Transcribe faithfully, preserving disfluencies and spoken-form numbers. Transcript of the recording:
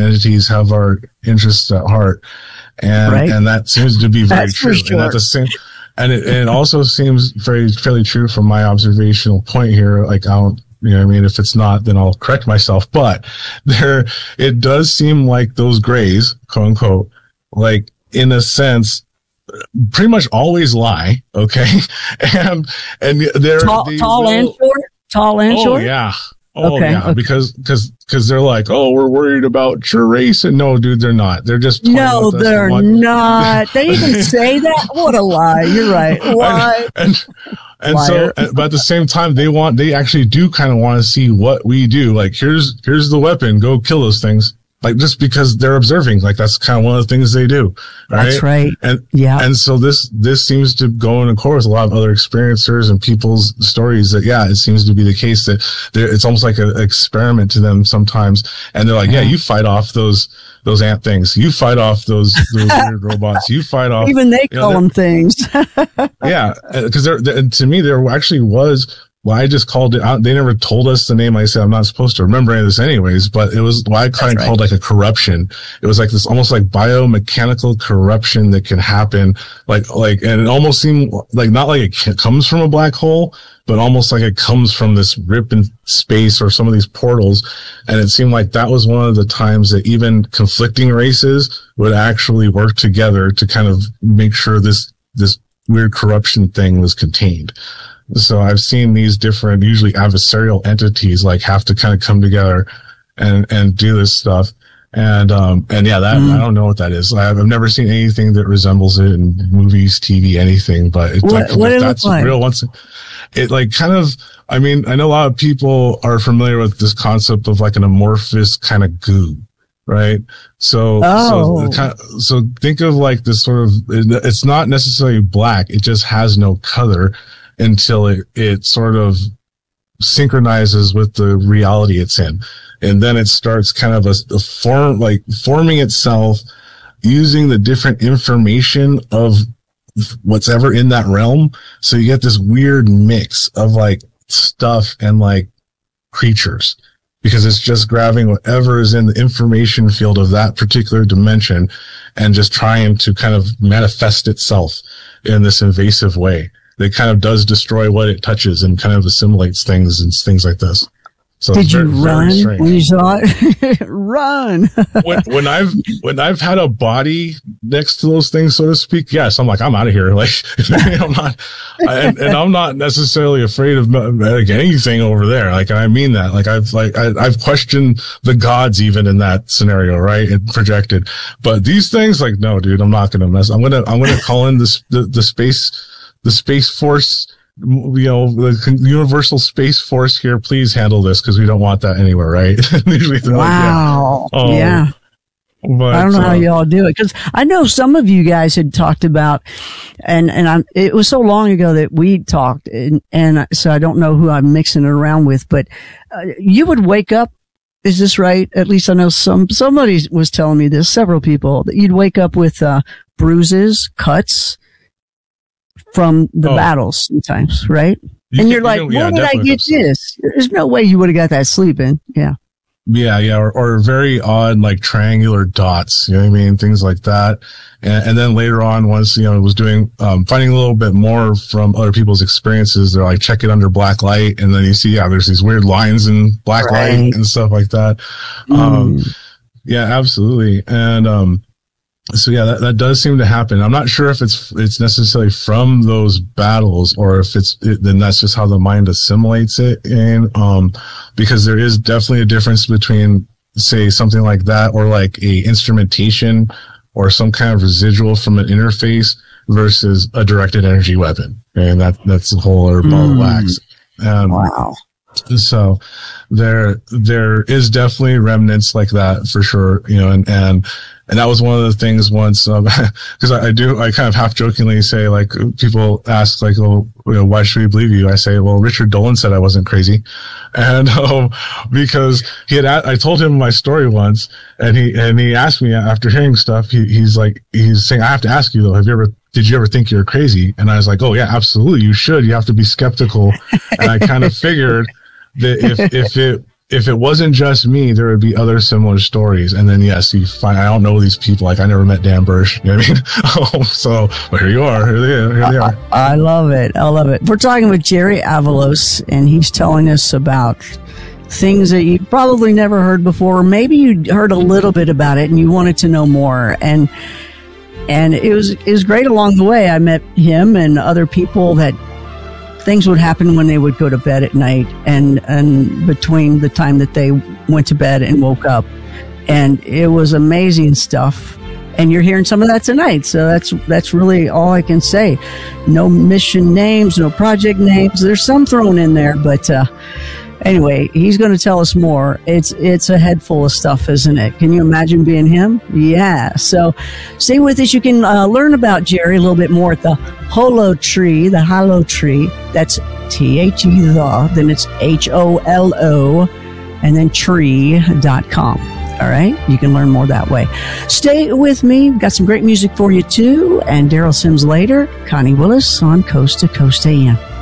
entities have our interests at heart. And, right. and that seems to be very That's true. For sure. And at the same, and it, and it also seems very, fairly true from my observational point here. Like, I don't, you know what I mean? If it's not, then I'll correct myself. But there, it does seem like those grays, quote unquote, like in a sense, pretty much always lie. Okay. And, and they're tall, they tall will, and short, tall and oh, short. Yeah. Oh okay, yeah. okay. Because, because, because they're like, oh, we're worried about your race. And no, dude, they're not. They're just, no, they're not. They even say that. What a lie. You're right. Lie. And, and, And Liar. so, but at the same time, they want, they actually do kind of want to see what we do. Like, here's, here's the weapon. Go kill those things. Like, just because they're observing, like, that's kind of one of the things they do. Right? That's right. And, yeah. And so this, this seems to go in accord with a lot of other experiencers and people's stories that, yeah, it seems to be the case that it's almost like an experiment to them sometimes. And they're like, yeah, yeah you fight off those, those ant things. You fight off those, those weird robots. You fight off. Even they call know, them things. Yeah. Cause there, to me, there actually was, well, I just called it out. They never told us the name. I said, I'm not supposed to remember any of this anyways, but it was what I kind of right. called like a corruption. It was like this almost like biomechanical corruption that can happen. Like, like, and it almost seemed like not like it comes from a black hole, but almost like it comes from this rip in space or some of these portals. And it seemed like that was one of the times that even conflicting races would actually work together to kind of make sure this, this weird corruption thing was contained. So I've seen these different, usually adversarial entities, like have to kind of come together and, and do this stuff. And, um, and yeah, that, mm. I don't know what that is. I've, I've never seen anything that resembles it in movies, T V, anything, but it's what, like, what if it that's like? real once, it like kind of, I mean, I know a lot of people are familiar with this concept of like an amorphous kind of goo. Right. So, oh. so, so think of like this sort of, it's not necessarily black. It just has no color until it, it sort of synchronizes with the reality it's in. And then it starts kind of a, a form, like forming itself using the different information of what's ever in that realm. So you get this weird mix of like stuff and like creatures, because it's just grabbing whatever is in the information field of that particular dimension and just trying to kind of manifest itself in this invasive way. That kind of does destroy what it touches and kind of assimilates things and things like this. So did you very, run very when you saw it? Run. when, when I've when I've had a body next to those things, so to speak, yes, I'm like, I'm out of here. Like, I'm not, and, and I'm not necessarily afraid of like, anything over there. Like, I mean that. Like, I've like I, I've questioned the gods even in that scenario, right? And projected, but these things, like, no, dude, I'm not gonna mess. I'm gonna I'm gonna call in this the, the space. The Space Force, you know, the Universal Space Force here, please handle this because we don't want that anywhere, right? Usually they're wow. Like, yeah. Oh, yeah. But, I don't know uh, how y'all do it, because I know some of you guys had talked about, and, and I'm, it was so long ago that we talked, and, and so I don't know who I'm mixing it around with, but uh, you would wake up. Is this right? At least I know some, somebody was telling me this, several people, that you'd wake up with, uh, bruises, cuts, from the oh. battles sometimes, right? You and you're can, like, you know, where yeah, did I get this? There's no way you would have got that sleeping. Yeah. Yeah, yeah, or, or very odd, like triangular dots, you know what I mean? Things like that. And, and then later on, once, you know, was doing, um, finding a little bit more from other people's experiences, they're like, check it under black light. And then you see, yeah, there's these weird lines in black right. light and stuff like that. Mm. Um, yeah, absolutely. And, um, So yeah, that, that does seem to happen. I'm not sure if it's it's necessarily from those battles or if it's it, then that's just how the mind assimilates it in. Um, because there is definitely a difference between, say, something like that or like a instrumentation or some kind of residual from an interface versus a directed energy weapon. And that that's the whole other ball of wax. Um, wow. So there, there is definitely remnants like that for sure, you know, and, and, and that was one of the things once, um, cause I, I do, I kind of half jokingly say, like, people ask, like, oh, you know, why should we believe you? I say, well, Richard Dolan said I wasn't crazy. And, um, because he had, I told him my story once and he, and he asked me after hearing stuff, he, he's like, he's saying, I have to ask you though, have you ever, did you ever think you're crazy? And I was like, oh yeah, absolutely. You should. You have to be skeptical. And I kind of figured that if, if it, if it wasn't just me, there would be other similar stories. And then, yes, you find, I don't know these people. Like, I never met Dan Bursch. You know what I mean? so, but here you are. Here they, here they are. I, I love it. I love it. We're talking with Jerry Avalos, and he's telling us about things that you probably never heard before. Or maybe you heard a little bit about it and you wanted to know more. And, and it was, it was great along the way. I met him and other people that things would happen when they would go to bed at night and, and between the time that they went to bed and woke up. And it was amazing stuff. And you're hearing some of that tonight. So that's, that's really all I can say. No mission names, no project names. There's some thrown in there, but, uh, anyway, he's going to tell us more. It's, it's a head full of stuff, isn't it? Can you imagine being him? Yeah. So stay with us. You can uh, learn about Jerry a little bit more at the Holo Tree, the Holo Tree. That's T H E the, then it's H O L O, and then tree dot com. All right. You can learn more that way. Stay with me. We've got some great music for you too. And Daryl Sims later. Connie Willis on Coast to Coast A M.